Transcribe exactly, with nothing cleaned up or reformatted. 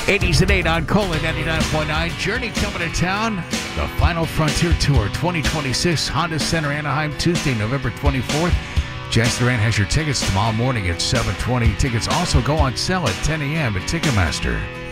eighties and eight on Cola ninety-nine point nine. Journey coming to town. The Final Frontier Tour twenty twenty-six, Honda Center, Anaheim, Tuesday, November twenty-fourth. Jess Duran has your tickets tomorrow morning at seven twenty. Tickets also go on sale at ten a.m. at Ticketmaster.